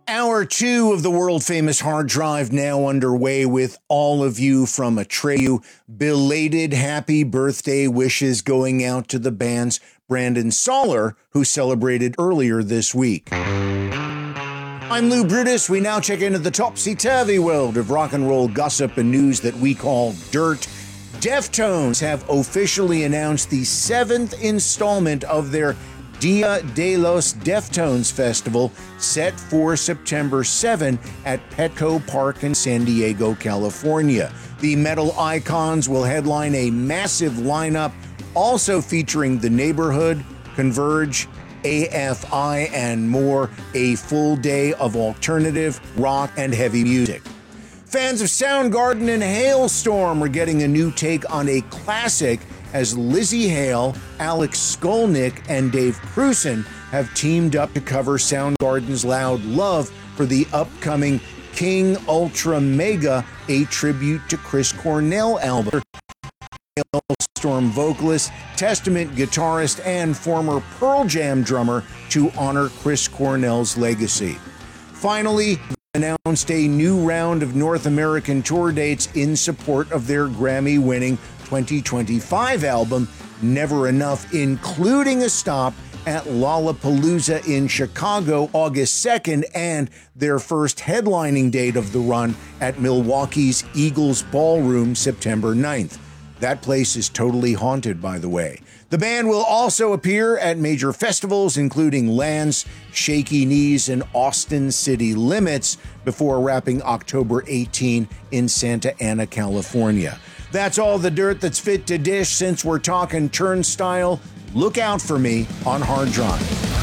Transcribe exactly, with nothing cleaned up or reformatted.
Hour two of the world-famous Hard Drive now underway with all of you from Atreyu. Belated happy birthday wishes going out to the band's Brandon Soller, who celebrated earlier this week. I'm Lou Brutus. We now check into the topsy-turvy world of rock and roll gossip and news that we call dirt. Deftones have officially announced the seventh installment of their Dia de los Deftones Festival, set for September seventh at Petco Park in San Diego, California. The metal icons will headline a massive lineup, also featuring The Neighborhood, Converge, A F I, and more. A full day of alternative, rock, and heavy music. Fans of Soundgarden and Halestorm are getting a new take on a classic as Lizzie Hale, Alex Skolnick, and Dave Krusen have teamed up to cover Soundgarden's Loud Love for the upcoming King Ultra Mega, a tribute to Chris Cornell album. Halestorm vocalist, Testament guitarist, and former Pearl Jam drummer to honor Chris Cornell's legacy. Finally, announced a new round of North American tour dates in support of their Grammy-winning twenty twenty-five album, Never Enough, including a stop at Lollapalooza in Chicago August second and their first headlining date of the run at Milwaukee's Eagles Ballroom September ninth. That place is totally haunted, by the way. The band will also appear at major festivals, including Lands, Shaky Knees, and Austin City Limits, before wrapping October eighteenth in Santa Ana, California. That's all the dirt that's fit to dish. Since we're talking Turnstile, look out for me on Hard Drive.